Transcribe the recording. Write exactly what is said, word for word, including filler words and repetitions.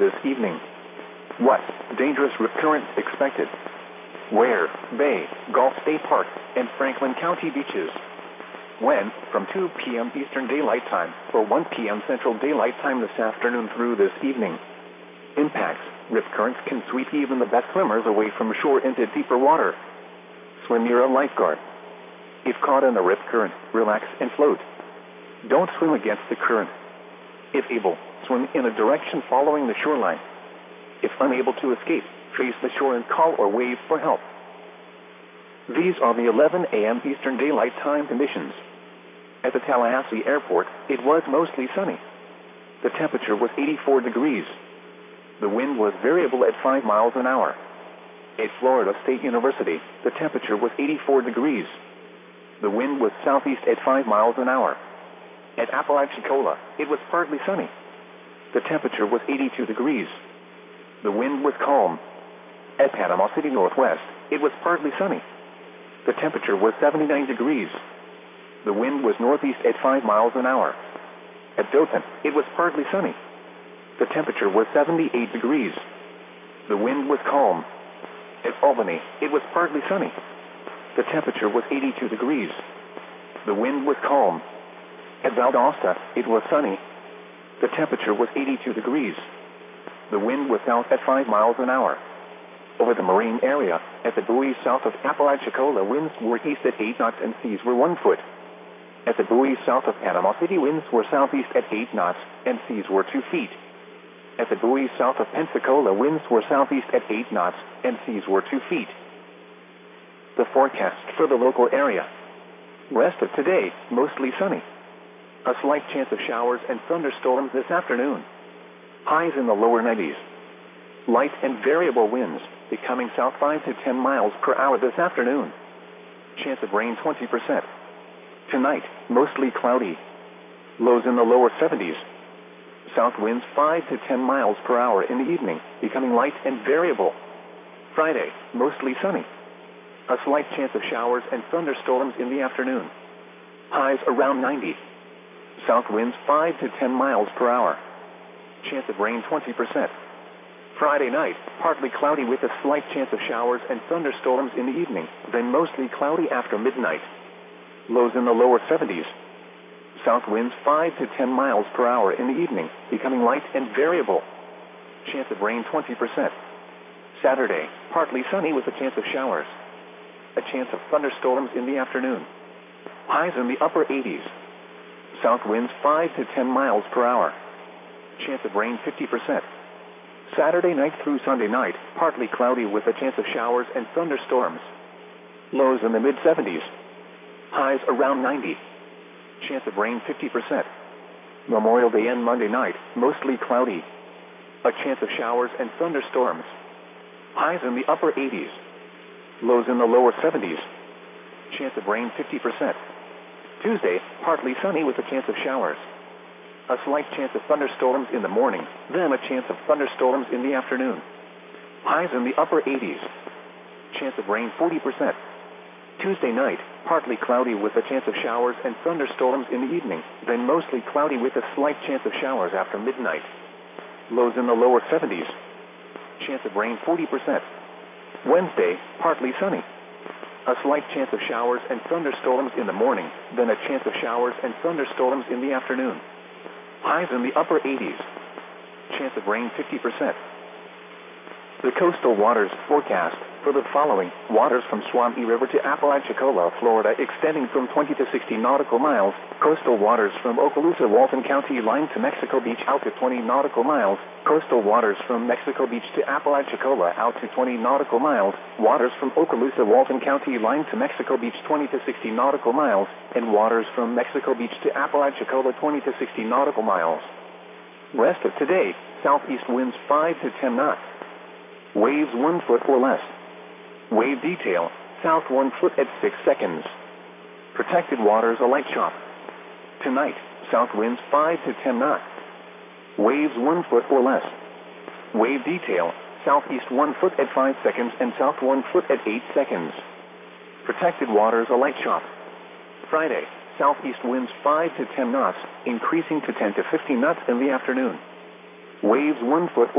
this evening. What? Dangerous rip currents expected. Where? Bay, Gulf State Park, and Franklin County beaches. When? From two p m Eastern Daylight Time or one p m Central Daylight Time this afternoon through this evening. Impacts. Rip currents can sweep even the best swimmers away from shore into deeper water. Swim near a lifeguard. If caught in a rip current, relax and float. Don't swim against the current. If able, swim in a direction following the shoreline. If unable to escape, trace the shore and call or wave for help. These are the eleven a m Eastern Daylight Time conditions. At the Tallahassee Airport, it was mostly sunny. The temperature was eighty-four degrees. The wind was variable at five miles an hour. At Florida State University, the temperature was eighty-four degrees. The wind was southeast at five miles an hour. At Apalachicola, it was partly sunny. The temperature was eighty-two degrees. The wind was calm. At Panama City Northwest, it was partly sunny. The temperature was seventy-nine degrees. The wind was northeast at five miles an hour. At Dothan, it was partly sunny. The temperature was seventy-eight degrees. The wind was calm. At Albany, it was partly sunny. The temperature was eighty-two degrees. The wind was calm. At Valdosta, it was sunny. The temperature was eighty-two degrees. The wind was south at five miles an hour. Over the marine area, at the buoys south of Apalachicola, winds were east at eight knots and seas were one foot. At the buoys south of Panama City, winds were southeast at eight knots and seas were two feet. At the buoys south of Pensacola, winds were southeast at eight knots and seas were two feet. The forecast for the local area. Rest of today, mostly sunny. A slight chance of showers and thunderstorms this afternoon. Highs in the lower nineties. Light and variable winds, becoming south five to ten miles per hour this afternoon. Chance of rain twenty percent. Tonight, mostly cloudy. Lows in the lower seventies. South winds five to ten miles per hour in the evening, becoming light and variable. Friday, mostly sunny. A slight chance of showers and thunderstorms in the afternoon. Highs around ninety. South winds five to ten miles per hour. Chance of rain twenty percent. Friday night, partly cloudy with a slight chance of showers and thunderstorms in the evening, then mostly cloudy after midnight. Lows in the lower seventies. South winds five to ten miles per hour in the evening, becoming light and variable. Chance of rain twenty percent. Saturday, partly sunny with a chance of showers. A chance of thunderstorms in the afternoon. Highs in the upper eighties. South winds five to ten miles per hour. Chance of rain fifty percent. Saturday night through Sunday night, partly cloudy with a chance of showers and thunderstorms. Lows in the mid seventies. Highs around ninety. Chance of rain fifty percent. Memorial Day and Monday night, mostly cloudy. A chance of showers and thunderstorms. Highs in the upper eighties. Lows in the lower seventies. Chance of rain fifty percent. Tuesday, partly sunny with a chance of showers. A slight chance of thunderstorms in the morning, then a chance of thunderstorms in the afternoon. Highs in the upper eighties. Chance of rain forty percent. Tuesday night, partly cloudy with a chance of showers and thunderstorms in the evening, then mostly cloudy with a slight chance of showers after midnight. Lows in the lower seventies. Chance of rain forty percent. Wednesday, partly sunny. A slight chance of showers and thunderstorms in the morning, then a chance of showers and thunderstorms in the afternoon. Highs in the upper eighties. Chance of rain fifty percent. The coastal waters forecast for the following: waters from Suwannee River to Apalachicola, Florida, extending from twenty to sixty nautical miles. Coastal waters from Okaloosa, Walton County line to Mexico Beach out to twenty nautical miles. Coastal waters from Mexico Beach to Apalachicola out to twenty nautical miles. Waters from Okaloosa, Walton County line to Mexico Beach twenty to sixty nautical miles. And waters from Mexico Beach to Apalachicola twenty to sixty nautical miles. Rest of today, southeast winds five to ten knots. Waves one foot or less. Wave detail, south one foot at six seconds. Protected waters a light chop. Tonight, south winds five to ten knots. Waves one foot or less. Wave detail, southeast one foot at five seconds and south one foot at eight seconds. Protected waters a light chop. Friday, southeast winds five to ten knots, increasing to ten to fifteen knots in the afternoon. Waves one foot